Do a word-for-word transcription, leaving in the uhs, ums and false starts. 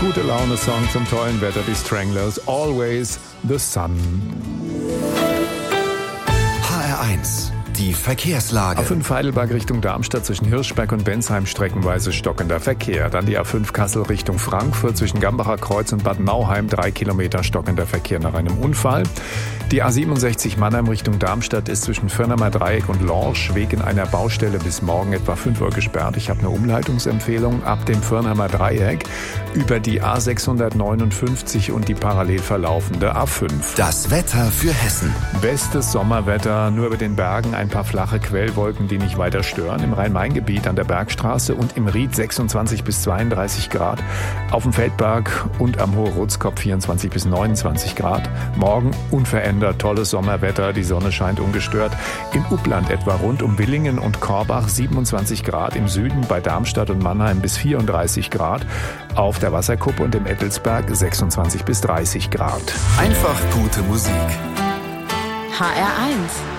gute Laune-Song zum tollen Wetter, die Stranglers, Always the Sun. H R eins, die Verkehrslage. A fünf Heidelberg Richtung Darmstadt zwischen Hirschberg und Bensheim streckenweise stockender Verkehr. Dann die A fünf Kassel Richtung Frankfurt zwischen Gambacher Kreuz und Bad Nauheim, drei Kilometer stockender Verkehr nach einem Unfall. Die A siebenundsechzig Mannheim Richtung Darmstadt ist zwischen Firnheimer Dreieck und Lorsch wegen einer Baustelle bis morgen etwa fünf Uhr gesperrt. Ich habe eine Umleitungsempfehlung ab dem Firnheimer Dreieck über die A sechshundertneunundfünfzig und die parallel verlaufende A fünf. Das Wetter für Hessen. Bestes Sommerwetter, nur über den Bergen ein paar flache Quellwolken, die nicht weiter stören. Im Rhein-Main-Gebiet an der Bergstraße und im Ried sechsundzwanzig bis zweiunddreißig Grad. Auf dem Feldberg und am Hohe-Rutzkopf vierundzwanzig bis neunundzwanzig Grad. Morgen unverändert tolles Sommerwetter, die Sonne scheint ungestört. Im Upland etwa rund um Willingen und Korbach siebenundzwanzig Grad. Im Süden bei Darmstadt und Mannheim bis vierunddreißig Grad. Auf der Wasserkuppe und im Ettelsberg sechsundzwanzig bis dreißig Grad. Einfach gute Musik. H R eins